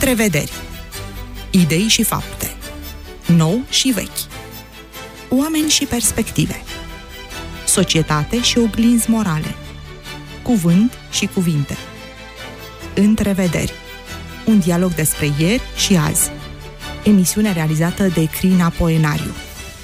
Întrevederi. Idei și fapte. Nou și vechi. Oameni și perspective. Societate și oglinzi morale. Cuvânt și cuvinte. Întrevederi. Un dialog despre ieri și azi. Emisiune realizată de Crina Poenariu.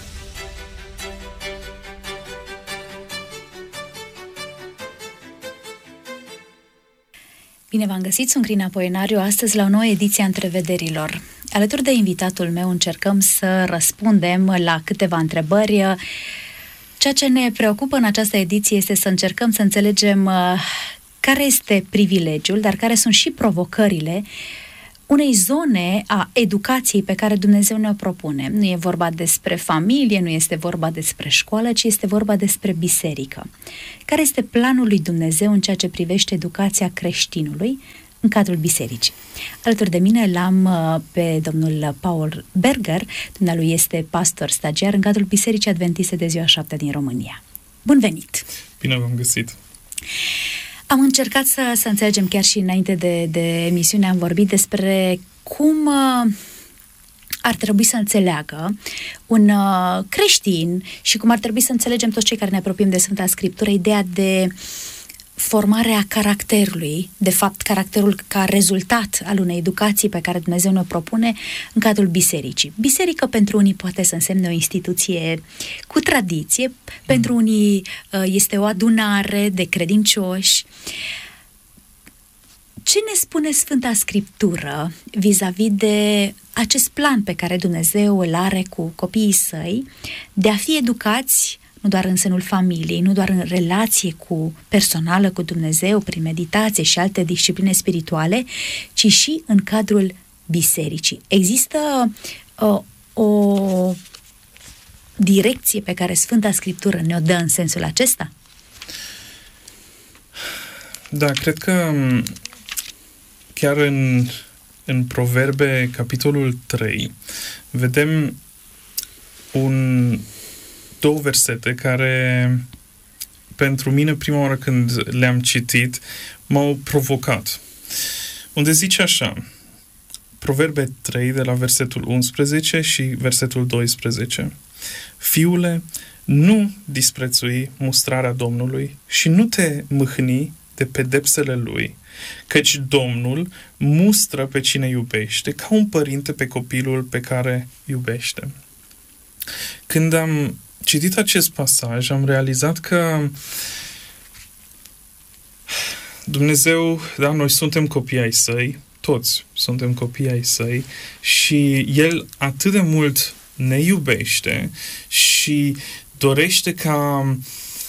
Bine v-am găsit, sunt Crina Poenariu, astăzi la o nouă ediție a Întrevederilor. Alături de invitatul meu încercăm să răspundem la câteva întrebări. Ceea ce ne preocupă în această ediție este să încercăm să înțelegem care este privilegiul, dar care sunt și provocările unei zone a educației pe care Dumnezeu ne-o propune. Nu e vorba despre familie, nu este vorba despre școală, ci este vorba despre biserică. Care este planul lui Dumnezeu în ceea ce privește educația creștinului în cadrul bisericii? Alături de mine l-am pe domnul Paul Berger, dumnealui este pastor stagiar în cadrul Bisericii Adventiste de Ziua 7 din România. Bun venit! Bine v-am găsit! Am încercat să înțelegem, chiar și înainte de emisiune am vorbit despre cum ar trebui să înțeleagă un creștin și cum ar trebui să înțelegem toți cei care ne apropiem de Sfânta Scriptură ideea de formarea caracterului, de fapt caracterul ca rezultat al unei educații pe care Dumnezeu ne-o propune în cadrul bisericii. Biserică pentru unii poate să însemne o instituție cu tradiție, pentru unii este o adunare de credincioși. Ce ne spune Sfânta Scriptură vis-a-vis de acest plan pe care Dumnezeu îl are cu copiii săi de a fi educați nu doar în sânul familiei, nu doar în relație personală cu Dumnezeu, prin meditație și alte discipline spirituale, ci și în cadrul bisericii? Există o direcție pe care Sfânta Scriptură ne-o dă în sensul acesta? Da, cred că chiar în Proverbe, capitolul 3, vedem două versete care, pentru mine, prima oară când le-am citit, m-au provocat. Unde zice așa, Proverbe 3, de la versetul 11 și versetul 12. Fiule, nu disprețui mustrarea Domnului și nu te mâhni de pedepsele Lui, căci Domnul mustră pe cine iubește, ca un părinte pe copilul pe care iubește. Când am citit acest pasaj, am realizat că Dumnezeu, da, noi suntem copii ai Săi, toți suntem copii ai Săi și El atât de mult ne iubește și dorește ca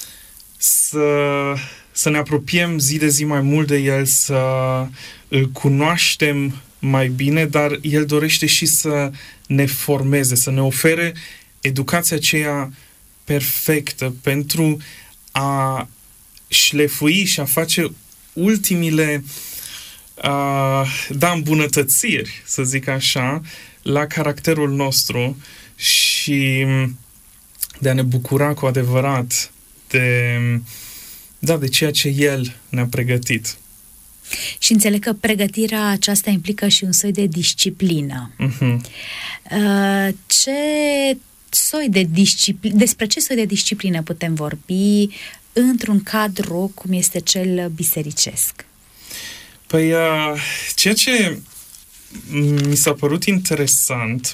să ne apropiem zi de zi mai mult de El, să îl cunoaștem mai bine, dar El dorește și să ne formeze, să ne ofere educația aceea perfectă pentru a șlefui și a face ultimile îmbunătățiri, să zic așa, la caracterul nostru și de a ne bucura cu adevărat de ceea ce El ne-a pregătit. Și înțeleg că pregătirea aceasta implică și un soi de disciplină. Despre ce soi de disciplină putem vorbi într-un cadru cum este cel bisericesc? Păi, ceea ce mi s-a părut interesant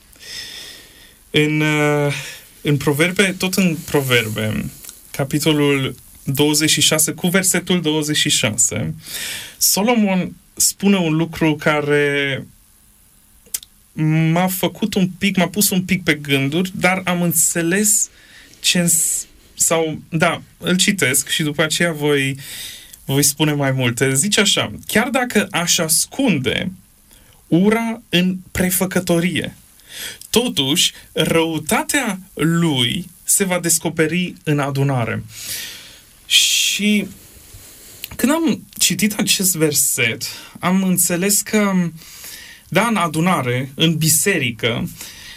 în Proverbe, tot în Proverbe, capitolul 26, cu versetul 26, Solomon spune un lucru care m-a pus un pic pe gânduri, dar am înțeles îl citesc și după aceea voi spune mai multe. Zice așa: chiar dacă aș ascunde ura în prefăcătorie, totuși răutatea lui se va descoperi în adunare. Și când am citit acest verset, am înțeles că, în adunare, în biserică,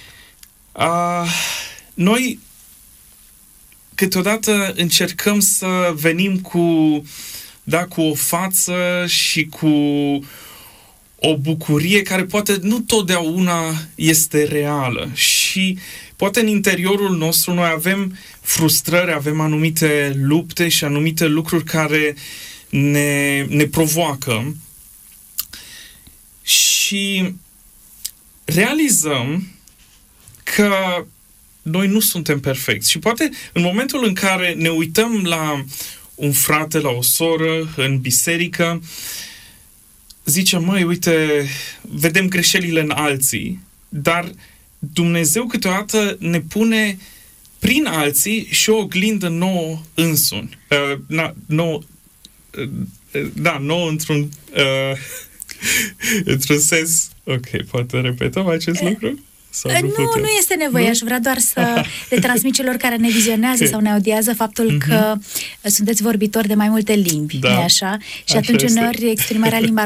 noi câteodată încercăm să venim cu o față și cu o bucurie care poate nu totdeauna este reală și poate în interiorul nostru noi avem frustrări, avem anumite lupte și anumite lucruri care ne provoacă și realizăm că noi nu suntem perfecți. Și poate în momentul în care ne uităm la un frate, la o soră în biserică, zicem, măi, uite, vedem greșelile în alții, dar Dumnezeu câteodată ne pune prin alții și o oglindă nouă însuni. Nouă într-un într-un sens. Ok, poate repetăm acest lucru? Nu este nevoie. Aș vrea doar să le transmit celor care ne vizionează sau ne audiază faptul că sunteți vorbitori de mai multe limbi, nu așa? Și atunci uneori exprimarea limba